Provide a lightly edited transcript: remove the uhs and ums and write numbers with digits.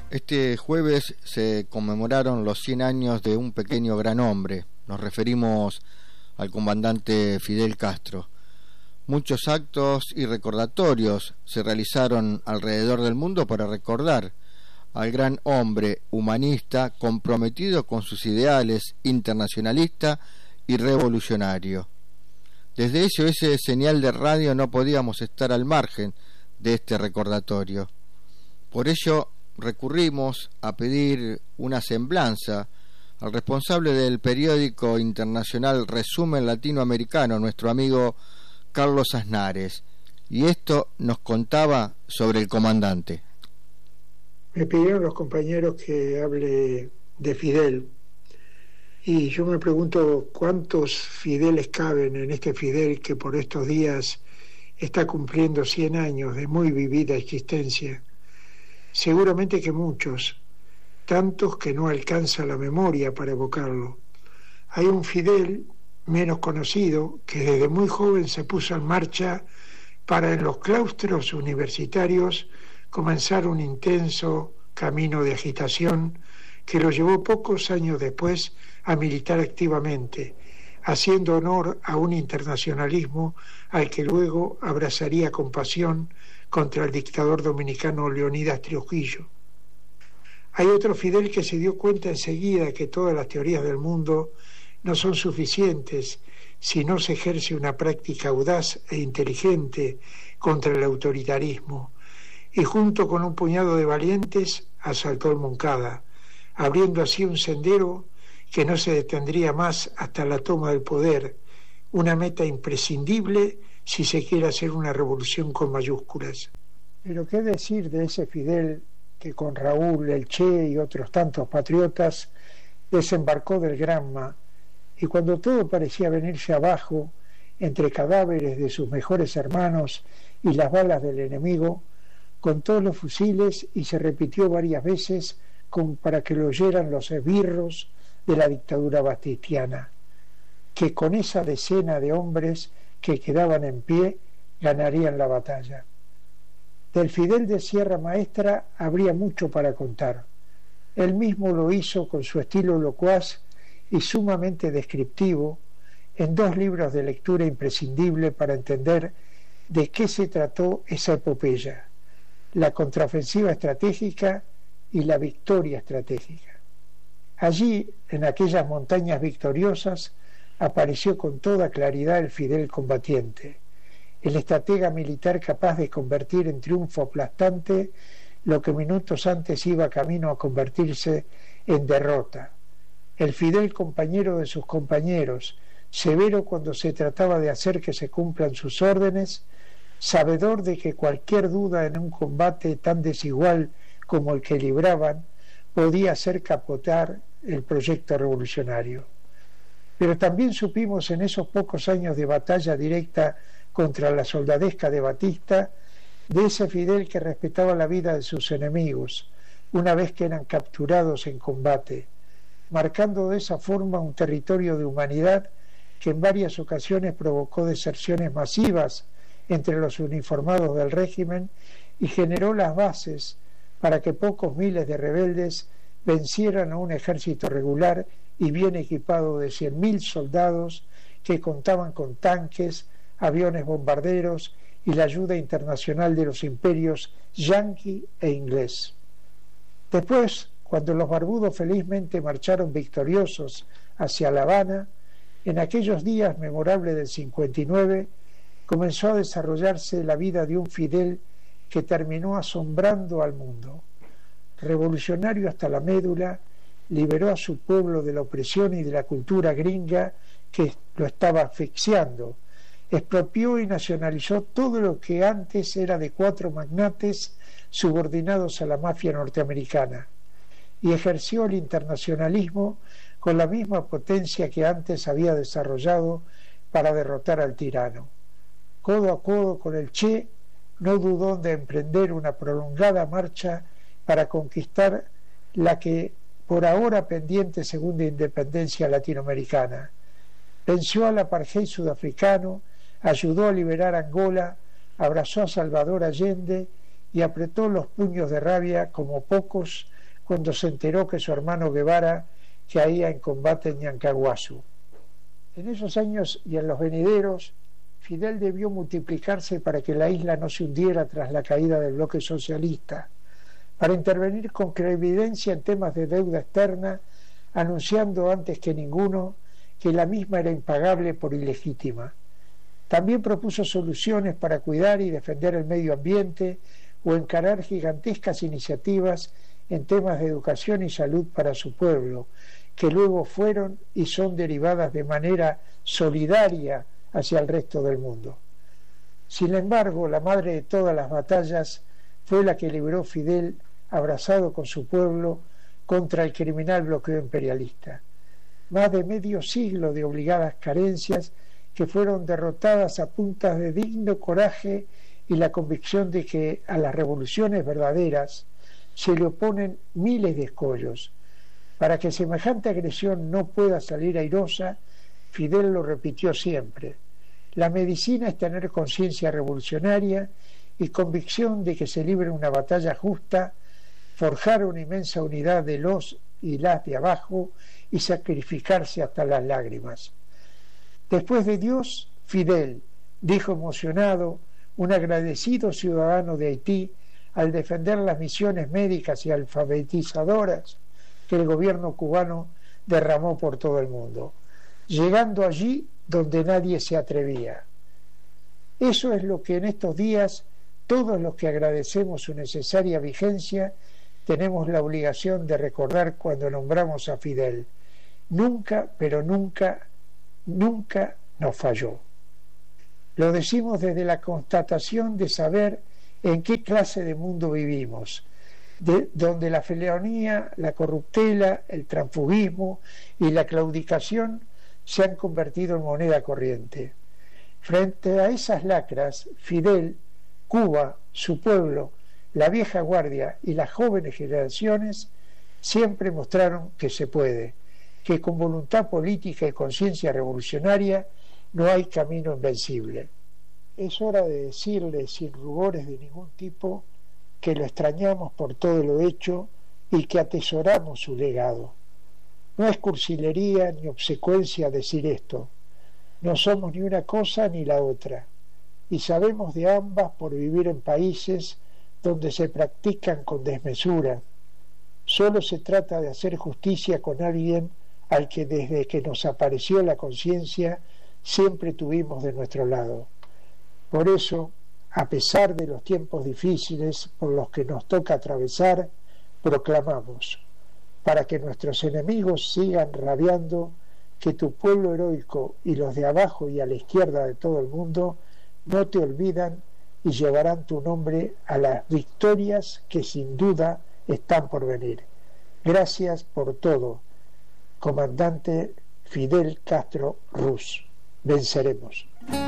Este jueves se conmemoraron los 100 años de un pequeño gran hombre. Nos referimos al comandante Fidel Castro. Muchos actos y recordatorios se realizaron alrededor del mundo para recordar al gran hombre humanista comprometido con sus ideales, internacionalista y revolucionario. Desde SOS Señal de Radio no podíamos estar al margen de este recordatorio. Por ello recurrimos a pedir una semblanza al responsable del periódico internacional Resumen Latinoamericano, nuestro amigo Carlos Aznares, y esto nos contaba sobre el comandante. Me pidieron los compañeros que hable de Fidel, y yo me pregunto cuántos Fideles caben en este Fidel que por estos días está cumpliendo 100 años de muy vivida existencia. Seguramente que muchos, tantos que no alcanza la memoria para evocarlo. Hay un Fidel menos conocido que desde muy joven se puso en marcha para en los claustros universitarios comenzar un intenso camino de agitación que lo llevó pocos años después a militar activamente, haciendo honor a un internacionalismo al que luego abrazaría con pasión contra el dictador dominicano Leonidas Trujillo. Hay otro Fidel que se dio cuenta enseguida que todas las teorías del mundo no son suficientes si no se ejerce una práctica audaz e inteligente contra el autoritarismo, y junto con un puñado de valientes asaltó el Moncada, abriendo así un sendero que no se detendría más hasta la toma del poder, una meta imprescindible si se quiere hacer una revolución con mayúsculas. Pero qué decir de ese Fidel que con Raúl, el Che y otros tantos patriotas desembarcó del Granma, y cuando todo parecía venirse abajo, entre cadáveres de sus mejores hermanos y las balas del enemigo, contó los fusiles y se repitió varias veces como para que lo oyeran los esbirros de la dictadura batistiana, que con esa decena de hombres que quedaban en pie ganarían la batalla. Del Fidel de Sierra Maestra habría mucho para contar. Él mismo lo hizo con su estilo locuaz y sumamente descriptivo en 2 libros de lectura imprescindible para entender de qué se trató esa epopeya: la contraofensiva estratégica y la victoria estratégica. Allí, en aquellas montañas victoriosas, apareció con toda claridad el Fidel combatiente, el estratega militar capaz de convertir en triunfo aplastante lo que minutos antes iba camino a convertirse en derrota, el Fidel compañero de sus compañeros, severo cuando se trataba de hacer que se cumplan sus órdenes, sabedor de que cualquier duda en un combate tan desigual como el que libraban podía hacer capotar el proyecto revolucionario. Pero también supimos en esos pocos años de batalla directa contra la soldadesca de Batista de ese Fidel que respetaba la vida de sus enemigos una vez que eran capturados en combate, marcando de esa forma un territorio de humanidad que en varias ocasiones provocó deserciones masivas entre los uniformados del régimen y generó las bases para que pocos miles de rebeldes vencieran a un ejército regular y bien equipado de 100.000 soldados que contaban con tanques, aviones bombarderos y la ayuda internacional de los imperios yanqui e inglés. Después, cuando los barbudos felizmente marcharon victoriosos hacia La Habana, en aquellos días memorables del 59, comenzó a desarrollarse la vida de un Fidel que terminó asombrando al mundo. Revolucionario hasta la médula, liberó a su pueblo de la opresión y de la cultura gringa que lo estaba asfixiando, expropió y nacionalizó todo lo que antes era de 4 magnates subordinados a la mafia norteamericana, y ejerció el internacionalismo con la misma potencia que antes había desarrollado para derrotar al tirano. Codo a codo con el Che, no dudó de emprender una prolongada marcha para conquistar la que por ahora pendiente segunda independencia latinoamericana. Venció al apartheid sudafricano, ayudó a liberar Angola, abrazó a Salvador Allende y apretó los puños de rabia como pocos cuando se enteró que su hermano Guevara caía en combate en Ñancahuazú. En esos años y en los venideros, Fidel debió multiplicarse para que la isla no se hundiera tras la caída del bloque socialista, para intervenir con clarividencia en temas de deuda externa, anunciando antes que ninguno que la misma era impagable por ilegítima. También propuso soluciones para cuidar y defender el medio ambiente o encarar gigantescas iniciativas en temas de educación y salud para su pueblo, que luego fueron y son derivadas de manera solidaria hacia el resto del mundo. Sin embargo, la madre de todas las batallas fue la que libró Fidel, abrazado con su pueblo, contra el criminal bloqueo imperialista. Más de medio siglo de obligadas carencias que fueron derrotadas a puntas de digno coraje y la convicción de que a las revoluciones verdaderas se le oponen miles de escollos. Para que semejante agresión no pueda salir airosa, Fidel lo repitió siempre: la medicina es tener conciencia revolucionaria y convicción de que se libre una batalla justa, forjar una inmensa unidad de los y las de abajo y sacrificarse hasta las lágrimas. Después de Dios, Fidel, dijo emocionado, un agradecido ciudadano de Haití, al defender las misiones médicas y alfabetizadoras que el gobierno cubano derramó por todo el mundo, llegando allí donde nadie se atrevía. Eso es lo que en estos días todos los que agradecemos su necesaria vigencia tenemos la obligación de recordar cuando nombramos a Fidel. Nunca, pero nunca, nunca nos falló. Lo decimos desde la constatación de saber en qué clase de mundo vivimos, donde la felonía, la corruptela, el transfugismo y la claudicación se han convertido en moneda corriente. Frente a esas lacras, Fidel, Cuba, su pueblo, la vieja guardia y las jóvenes generaciones siempre mostraron que se puede, que con voluntad política y conciencia revolucionaria no hay camino invencible. Es hora de decirle sin rubores de ningún tipo que lo extrañamos por todo lo hecho y que atesoramos su legado. No es cursilería ni obsecuencia decir esto. No somos ni una cosa ni la otra, y sabemos de ambas por vivir en países donde se practican con desmesura. Solo se trata de hacer justicia con alguien al que desde que nos apareció la conciencia siempre tuvimos de nuestro lado. Por eso, a pesar de los tiempos difíciles por los que nos toca atravesar, proclamamos, para que nuestros enemigos sigan rabiando, que tu pueblo heroico y los de abajo y a la izquierda de todo el mundo no te olvidan y llevarán tu nombre a las victorias que sin duda están por venir. Gracias por todo, comandante Fidel Castro Ruz. Venceremos.